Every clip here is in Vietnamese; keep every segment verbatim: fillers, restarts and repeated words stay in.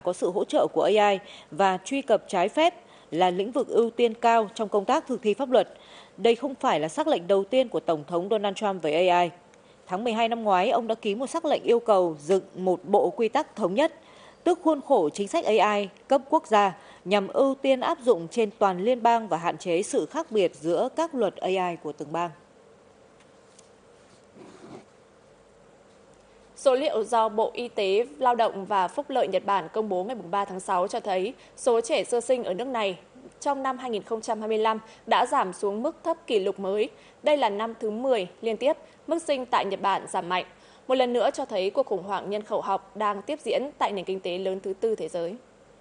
có sự hỗ trợ của a i và truy cập trái phép là lĩnh vực ưu tiên cao trong công tác thực thi pháp luật. Đây không phải là sắc lệnh đầu tiên của Tổng thống Donald Trump với a i. Tháng mười hai năm ngoái, ông đã ký một sắc lệnh yêu cầu dựng một bộ quy tắc thống nhất, tức khuôn khổ chính sách a i cấp quốc gia nhằm ưu tiên áp dụng trên toàn liên bang và hạn chế sự khác biệt giữa các luật a i của từng bang. Số liệu do Bộ Y tế, Lao động và Phúc lợi Nhật Bản công bố ngày ba tháng sáu cho thấy số trẻ sơ sinh ở nước này trong năm hai nghìn không trăm hai mươi lăm đã giảm xuống mức thấp kỷ lục mới. Đây là năm thứ mười liên tiếp mức sinh tại Nhật Bản giảm mạnh, một lần nữa cho thấy cuộc khủng hoảng nhân khẩu học đang tiếp diễn tại nền kinh tế lớn thứ tư thế giới.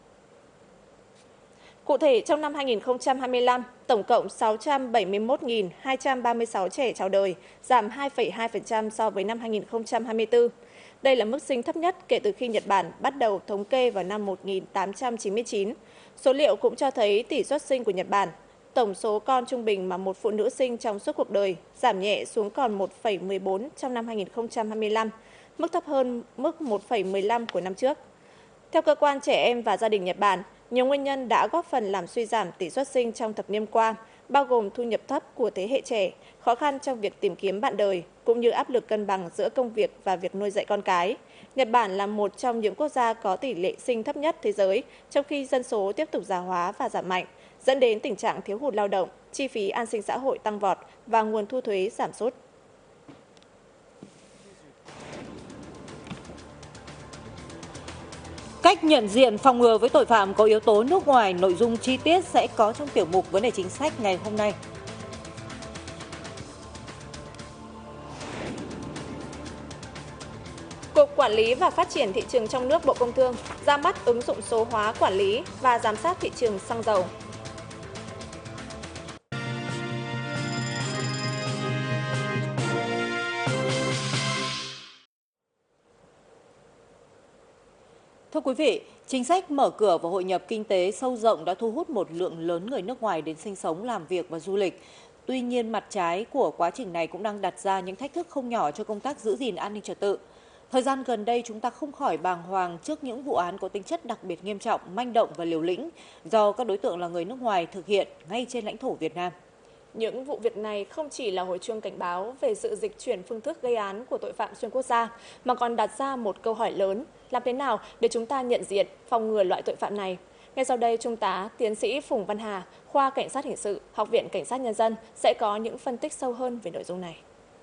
Cụ thể, trong năm hai nghìn không trăm hai mươi lăm, tổng cộng sáu trăm bảy mươi mốt nghìn hai trăm ba mươi sáu trẻ chào đời, giảm hai phẩy hai phần trăm so với năm hai nghìn không trăm hai mươi tư. Đây là mức sinh thấp nhất kể từ khi Nhật Bản bắt đầu thống kê vào năm một nghìn tám trăm chín mươi chín. Số liệu cũng cho thấy tỷ suất sinh của Nhật Bản, tổng số con trung bình mà một phụ nữ sinh trong suốt cuộc đời, giảm nhẹ xuống còn một phẩy mười bốn trong năm hai nghìn không trăm hai mươi lăm, mức thấp hơn mức một phẩy mười lăm của năm trước. Theo cơ quan trẻ em và gia đình Nhật Bản, nhiều nguyên nhân đã góp phần làm suy giảm tỷ suất sinh trong thập niên qua, bao gồm thu nhập thấp của thế hệ trẻ, khó khăn trong việc tìm kiếm bạn đời, cũng như áp lực cân bằng giữa công việc và việc nuôi dạy con cái. Nhật Bản là một trong những quốc gia có tỷ lệ sinh thấp nhất thế giới, trong khi dân số tiếp tục già hóa và giảm mạnh, dẫn đến tình trạng thiếu hụt lao động, chi phí an sinh xã hội tăng vọt và nguồn thu thuế giảm sút. Cách nhận diện phòng ngừa với tội phạm có yếu tố nước ngoài, nội dung chi tiết sẽ có trong tiểu mục Vấn đề chính sách ngày hôm nay. Cục Quản lý và Phát triển Thị trường trong nước Bộ Công Thương ra mắt ứng dụng số hóa quản lý và giám sát thị trường xăng dầu. Thưa quý vị, chính sách mở cửa và hội nhập kinh tế sâu rộng đã thu hút một lượng lớn người nước ngoài đến sinh sống, làm việc và du lịch. Tuy nhiên, mặt trái của quá trình này cũng đang đặt ra những thách thức không nhỏ cho công tác giữ gìn an ninh trật tự. Thời gian gần đây, chúng ta không khỏi bàng hoàng trước những vụ án có tính chất đặc biệt nghiêm trọng, manh động và liều lĩnh do các đối tượng là người nước ngoài thực hiện ngay trên lãnh thổ Việt Nam. Những vụ việc này không chỉ là hồi chuông cảnh báo về sự dịch chuyển phương thức gây án của tội phạm xuyên quốc gia, mà còn đặt ra một câu hỏi lớn: làm thế nào để chúng ta nhận diện, phòng ngừa loại tội phạm này? Ngay sau đây, Trung tá Tiến sĩ Phùng Văn Hà, khoa Cảnh sát hình sự, Học viện Cảnh sát Nhân dân sẽ có những phân tích sâu hơn về nội dung này.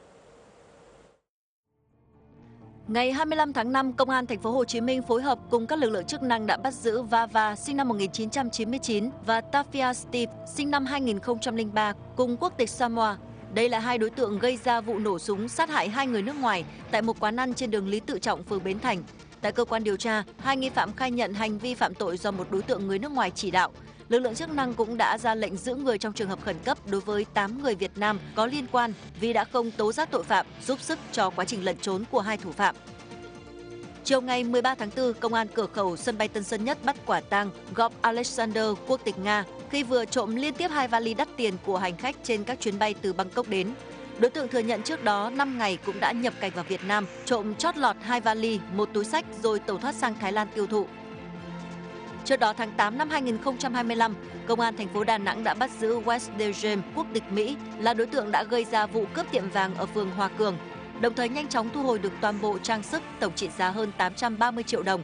Ngày hai mươi lăm tháng năm, Công an thành phố Hồ Chí Minh phối hợp cùng các lực lượng chức năng đã bắt giữ Vava sinh năm một nghìn chín trăm chín mươi chín và Tafia Steve sinh năm hai nghìn không trăm lẻ ba cùng quốc tịch Samoa. Đây là hai đối tượng gây ra vụ nổ súng sát hại hai người nước ngoài tại một quán ăn trên đường Lý Tự Trọng, phường Bến Thành. Tại cơ quan điều tra, hai nghi phạm khai nhận hành vi phạm tội do một đối tượng người nước ngoài chỉ đạo. Lực lượng chức năng cũng đã ra lệnh giữ người trong trường hợp khẩn cấp đối với tám người Việt Nam có liên quan vì đã không tố giác tội phạm, giúp sức cho quá trình lẩn trốn của hai thủ phạm. Chiều ngày mười ba tháng tư, Công an cửa khẩu sân bay Tân Sơn Nhất bắt quả tang Gop Alexander, quốc tịch Nga, khi vừa trộm liên tiếp hai vali đắt tiền của hành khách trên các chuyến bay từ Bangkok đến. Đối tượng thừa nhận trước đó năm ngày cũng đã nhập cảnh vào Việt Nam, trộm chót lọt hai vali, một túi xách rồi tẩu thoát sang Thái Lan tiêu thụ. Trước đó tháng tám năm hai nghìn không trăm hai mươi lăm, Công an thành phố Đà Nẵng đã bắt giữ Wes DeJames, quốc tịch Mỹ, là đối tượng đã gây ra vụ cướp tiệm vàng ở phường Hòa Cường, đồng thời nhanh chóng thu hồi được toàn bộ trang sức tổng trị giá hơn tám trăm ba mươi triệu đồng.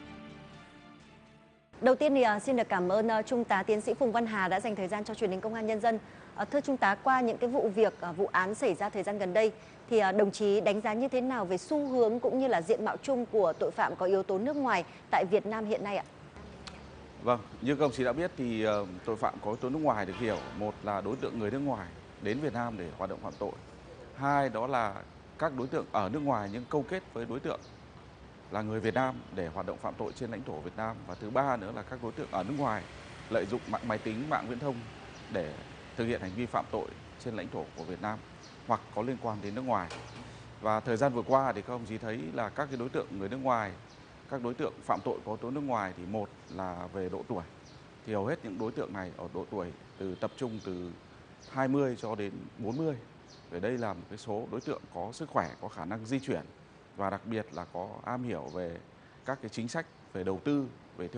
Đầu tiên thì uh, xin được cảm ơn uh, Trung tá Tiến sĩ Phùng Văn Hà đã dành thời gian cho truyền hình Công an Nhân dân. Uh, thưa Trung tá, qua những cái vụ việc, uh, vụ án xảy ra thời gian gần đây, thì uh, đồng chí đánh giá như thế nào về xu hướng cũng như là diện mạo chung của tội phạm có yếu tố nước ngoài tại Việt Nam hiện nay ạ? Vâng, như các đồng chí đã biết thì uh, tội phạm có yếu tố nước ngoài được hiểu, một là đối tượng người nước ngoài đến Việt Nam để hoạt động phạm tội, hai đó là các đối tượng ở nước ngoài nhưng câu kết với đối tượng là người Việt Nam để hoạt động phạm tội trên lãnh thổ Việt Nam, và thứ ba nữa là các đối tượng ở nước ngoài lợi dụng mạng máy tính, mạng viễn thông để thực hiện hành vi phạm tội trên lãnh thổ của Việt Nam hoặc có liên quan đến nước ngoài. Và thời gian vừa qua thì các đồng chí thấy là các cái đối tượng người nước ngoài, các đối tượng phạm tội có yếu tố nước ngoài thì một là về độ tuổi, thì hầu hết những đối tượng này ở độ tuổi từ tập trung từ hai mươi cho đến bốn mươi. Về đây là một cái số đối tượng có sức khỏe, có khả năng di chuyển và đặc biệt là có am hiểu về các cái chính sách về đầu tư, về